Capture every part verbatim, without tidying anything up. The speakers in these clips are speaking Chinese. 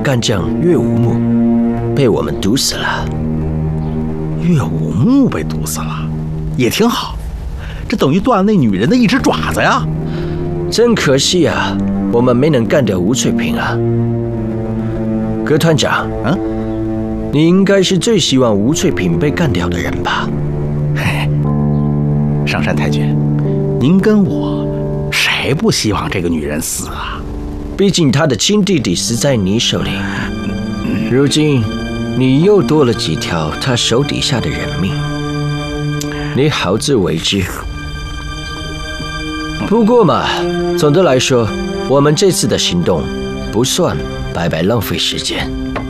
干将岳无木被我们毒死了。 岳无木被毒死了，也挺好，这等于断了那女人的一只爪子呀。 真可惜啊，我们没能干掉吴翠萍啊。葛团长， 嗯， 你应该是最希望吴翠萍被干掉的人吧？ 嘿，上山太君，您跟我谁不希望这个女人死啊？ 毕竟她的亲弟弟死在你手里，如今你又多了几条她手底下的人命，你好自为之。不过嘛，总的来说，我们这次的行动不算白白浪费时间。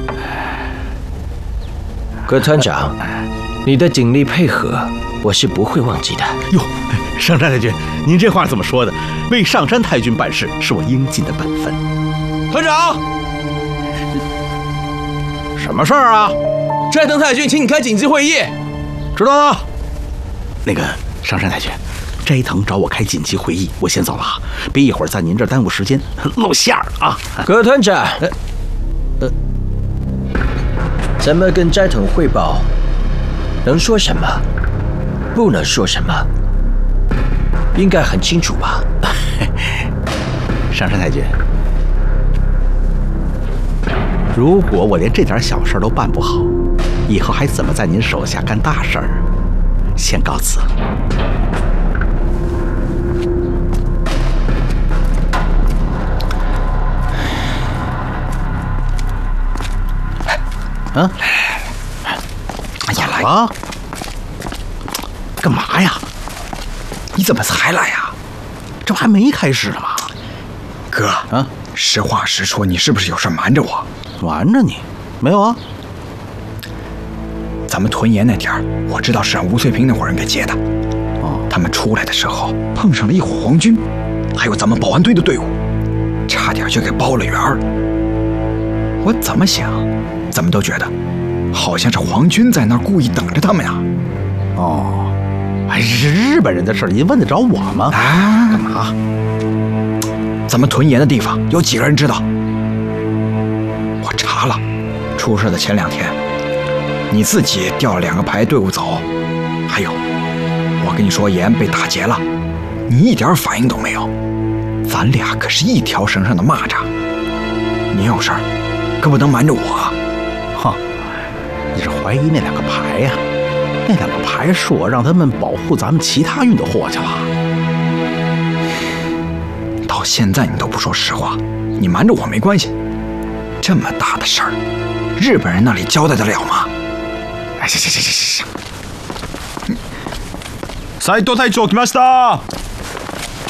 葛团长，你的鼎力配合，我是不会忘记的。 哟，上山太君，您这话怎么说的？为上山太君办事是我应尽的本分。 团长， 什么事儿啊？ 斋藤太君请你开紧急会议。 知道了。那个上山太君，斋藤找我开紧急会议，我先走了啊，别一会儿在您这儿耽误时间，露馅儿啊！ 葛团长，呃，呃，怎么跟斋藤汇报？能说什么？不能说什么？应该很清楚吧？ 上山太君，如果我连这点小事都办不好，以后还怎么在您手下干大事儿？先告辞。嗯，哎呀，来啊！干嘛呀？ 你怎么才来呀？ 这不还没开始呢吗？ 哥，啊，实话实说，你是不是有事瞒着我？ 瞒着你？没有啊。 咱们屯岩那天，我知道是让吴翠萍那伙人给劫的。哦，他们出来的时候碰上了一伙皇军，还有咱们保安队的队伍，差点就给包了圆儿。我怎么想，怎么都觉得，好像是皇军在那儿故意等着他们呀。 哦，哎，日本人的事您问得着我吗？ 啊， 干嘛？ 咱们屯岩的地方有几个人知道？我查了，出事的前两天，你自己调了两个排队伍走，还有，我跟你说岩被打劫了，你一点反应都没有。咱俩可是一条绳上的蚂蚱，你有事儿可不能瞒着我。 哼，你是怀疑那两个排呀？那两个排是我让他们保护咱们其他运的货去了。 到现在你都不说实话，你瞒着我没关系。这么大的事儿，日本人那里交代得了吗？ 哎，行行行行行行。 斉藤隊長来ました。